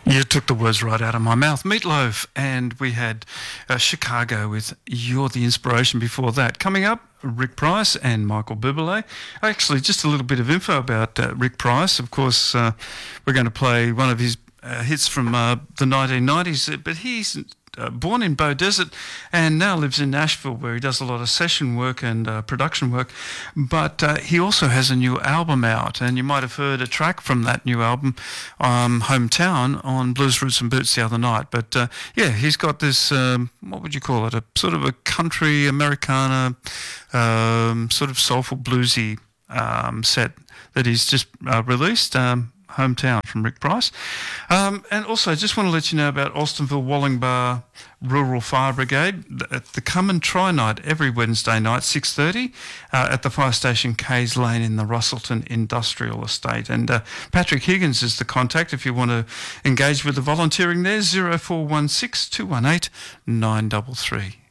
You took the words right out of my mouth. Meatloaf, and we had Chicago with You're the Inspiration before that. Coming up, Rick Price and Michael Bublé. Actually, just a little bit of info about Rick Price. Of course, we're going to play one of his hits from the 1990s, but he's born in Beaudesert and now lives in Nashville, where he does a lot of session work and production work. But he also has a new album out, and you might have heard a track from that new album, Hometown, on Blues Roots and Boots the other night. But yeah, he's got this, what would you call it, a sort of a country Americana, sort of soulful bluesy set that he's just released. Hometown from Rick Price. And also, I just want to let you know about Alstonville Wallingbar Rural Fire Brigade at the Come and Try Night every Wednesday night, 6:30, at the fire station Kays Lane in the Russellton Industrial Estate. And Patrick Higgins is the contact if you want to engage with the volunteering there, 0416 218 933.